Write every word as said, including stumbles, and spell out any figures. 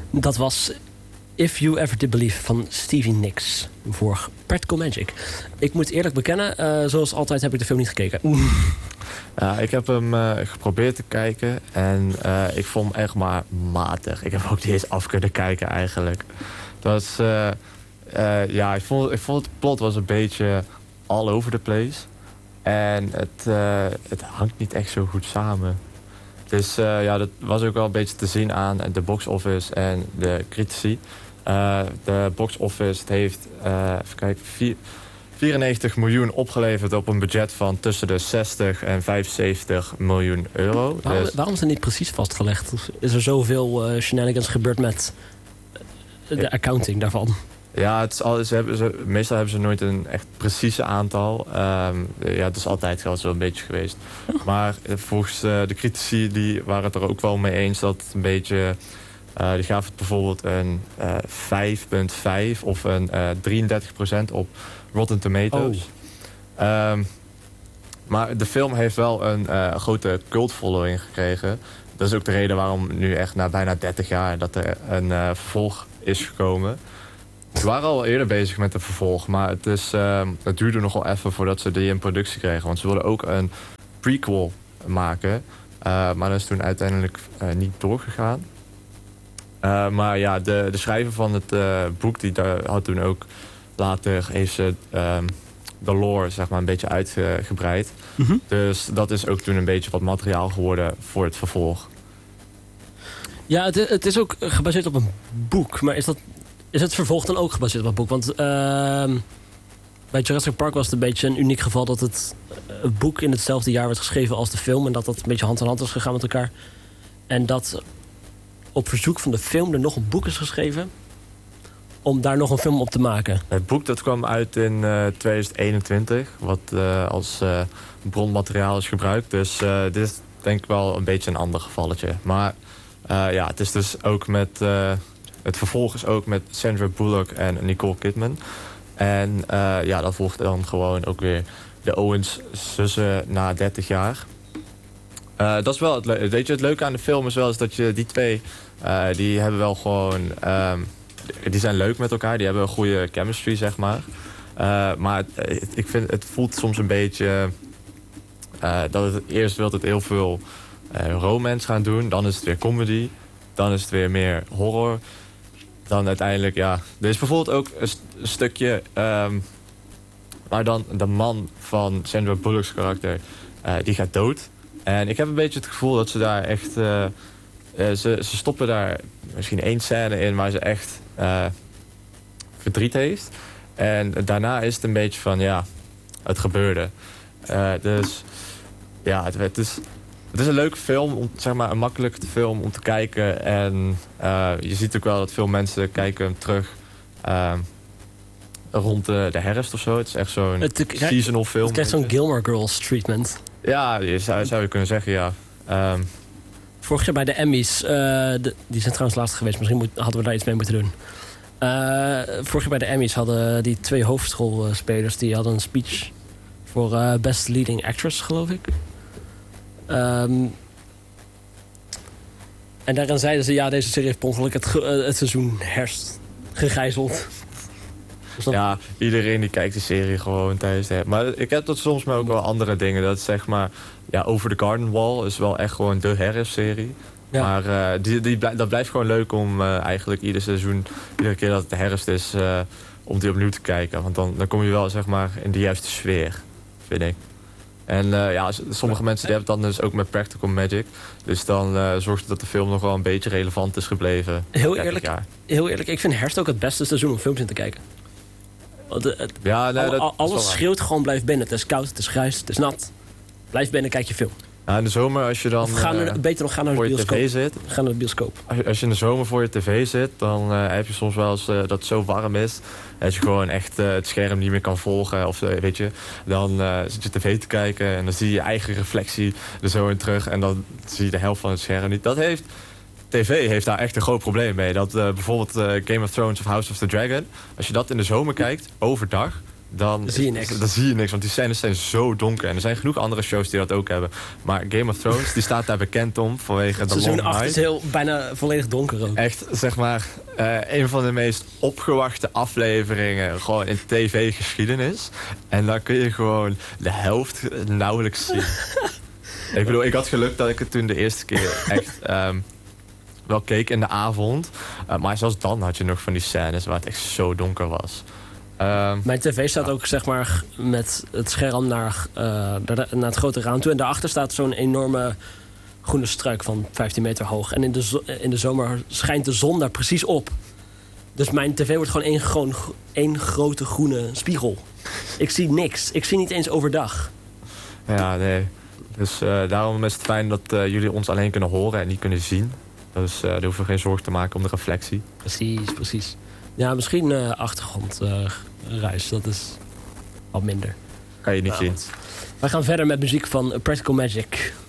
Dat was If You Ever Did Believe van Stevie Nicks voor Practical Magic. Ik moet eerlijk bekennen, uh, zoals altijd heb ik de film niet gekeken. Ja, ik heb hem uh, geprobeerd te kijken en uh, ik vond hem echt maar matig. Ik heb ook niet eens af kunnen kijken eigenlijk. Dat was, uh, uh, ja, ik vond, ik vond het plot was een beetje all over the place. En het, uh, het hangt niet echt zo goed samen. Dus uh, ja, dat was ook wel een beetje te zien aan de box office en de critici. Uh, de box office het heeft uh, even kijken, vier, vierennegentig miljoen opgeleverd op een budget van tussen de zestig en vijfenzeventig miljoen euro. Waarom, dus, waarom is het niet precies vastgelegd? Is er zoveel uh, shenanigans gebeurd met de accounting daarvan? Ja, het is al, ze hebben, ze, meestal hebben ze nooit een echt precieze aantal. Um, ja, het is altijd wel zo een beetje geweest. Maar volgens uh, de critici die waren het er ook wel mee eens dat het een beetje... Uh, die gaven het bijvoorbeeld een uh, vijf komma vijf of een uh, drieëndertig procent op Rotten Tomatoes. Oh. Um, maar de film heeft wel een uh, grote cult following gekregen. Dat is ook de reden waarom nu echt na bijna dertig jaar dat er een uh, vervolg is gekomen. Ze waren al eerder bezig met een vervolg, maar het, is, uh, het duurde nogal even voordat ze die in productie kregen. Want ze wilden ook een prequel maken, uh, maar dat is toen uiteindelijk uh, niet doorgegaan. Uh, maar ja, de, de schrijver van het uh, boek, die daar had toen ook later heeft ze uh, de lore zeg maar een beetje uitgebreid. Mm-hmm. Dus dat is ook toen een beetje wat materiaal geworden voor het vervolg. Ja, het, het is ook gebaseerd op een boek, maar is dat... Is het vervolg dan ook gebaseerd op het boek? Want uh, bij Jurassic Park was het een beetje een uniek geval... dat het uh, boek in hetzelfde jaar werd geschreven als de film... en dat dat een beetje hand in hand is gegaan met elkaar. En dat op verzoek van de film er nog een boek is geschreven... om daar nog een film op te maken. Het boek dat kwam uit in uh, tweeduizend eenentwintig... wat uh, als uh, bronmateriaal is gebruikt. Dus uh, dit is denk ik wel een beetje een ander gevalletje. Maar uh, ja, het is dus ook met... Uh, Het vervolg is ook met Sandra Bullock en Nicole Kidman. En uh, ja, dat volgt dan gewoon ook weer de Owens-zussen na dertig jaar. Uh, dat is wel het, le- Weet je, het leuke aan de film is wel is dat je die twee... Uh, die hebben wel gewoon... Um, die zijn leuk met elkaar. Die hebben een goede chemistry, zeg maar. Uh, maar het, ik vind, het voelt soms een beetje... Uh, dat het eerst wil het heel veel uh, romance gaan doen. Dan is het weer comedy. Dan is het weer meer horror... Dan uiteindelijk, ja... Er is bijvoorbeeld ook een, st- een stukje... Um, waar dan de man van Sandra Bullock's karakter... Uh, die gaat dood. En ik heb een beetje het gevoel dat ze daar echt... Uh, uh, ze, ze stoppen daar misschien één scène in... waar ze echt uh, verdriet heeft. En daarna is het een beetje van... Ja, het gebeurde. Uh, dus... Ja, het, het is... Het is een leuke film, om, zeg maar een makkelijke film om te kijken. En uh, je ziet ook wel dat veel mensen kijken hem terug uh, rond de, de herfst of zo. Het is echt zo'n het, seasonal film. Het krijgt zo'n Gilmore Girls treatment. Ja, je zou, zou je kunnen zeggen, ja. Um, Vorig jaar bij de Emmys, uh, de, die zijn trouwens laatst geweest. Misschien moet, hadden we daar iets mee moeten doen. Uh, vorig jaar bij de Emmys hadden die twee hoofdrolspelers... die hadden een speech voor uh, Best Leading Actress, geloof ik. Um, en daarin zeiden ze... ja, deze serie heeft per ongeluk het, ge- het seizoen herfst gegijzeld. Dus dat... Ja, iedereen die kijkt de serie gewoon tijdens de... Maar ik heb dat soms maar ook wel andere dingen. Dat is zeg maar... Ja, Over the Garden Wall is wel echt gewoon de herfstserie. Ja. Maar uh, die, die blij, dat blijft gewoon leuk om uh, eigenlijk ieder seizoen... iedere keer dat het de herfst is... Uh, om die opnieuw te kijken. Want dan, dan kom je wel zeg maar in de juiste sfeer, vind ik. En uh, ja, sommige mensen die hebben het dan dus ook met Practical Magic. Dus dan uh, zorgt het dat de film nog wel een beetje relevant is gebleven. Heel eerlijk, heel eerlijk, ik vind herfst ook het beste seizoen om films in te kijken. De, het, ja, nee, al, alles schreeuwt gewoon blijf binnen. Het is koud, het is grijs, het is nat. Blijf binnen, kijk je film. Ja, in de zomer als je dan of gaan er, uh, beter nog gaan naar de bioscoop. tv zit. Gaan naar de bioscoop. Als je, als je in de zomer voor je tv zit, dan uh, heb je soms wel eens uh, dat het zo warm is. Dat je gewoon echt uh, het scherm niet meer kan volgen. Of uh, weet je, dan uh, zit je tv te kijken en dan zie je je eigen reflectie er zo in terug. En dan zie je de helft van het scherm niet. Dat heeft... tv heeft daar echt een groot probleem mee. Dat uh, bijvoorbeeld uh, Game of Thrones of House of the Dragon... als je dat in de zomer kijkt, overdag... dan zie je niks. Dan zie je niks, want die scènes zijn zo donker. En er zijn genoeg andere shows die dat ook hebben. Maar Game of Thrones, die staat daar bekend om vanwege de Seizoen long acht night. is heel, bijna volledig donker ook. Echt, zeg maar, uh, een van de meest opgewachte afleveringen gewoon in tv-geschiedenis. En dan kun je gewoon de helft nauwelijks zien. Ik bedoel, ik had geluk dat ik het toen de eerste keer echt um, wel keek in de avond. Uh, maar zelfs dan had je nog van die scènes waar het echt zo donker was. Um, Mijn tv staat ook zeg maar met het scherm naar, uh, naar, naar het grote raam toe. En daarachter staat zo'n enorme groene struik van vijftien meter hoog. En in de, zo- in de zomer schijnt de zon daar precies op. Dus mijn tv wordt gewoon één, gewoon één grote groene spiegel. Ik zie niks. Ik zie niet eens overdag. ja, nee. Dus uh, daarom is het fijn dat uh, jullie ons alleen kunnen horen en niet kunnen zien. Dus uh, daar hoeven we geen zorgen te maken om de reflectie. Precies, precies. Ja, misschien uh, achtergrondruis. dat is wat minder. Kan je niet Nou, zien. goed. Wij gaan verder met muziek van Practical Magic.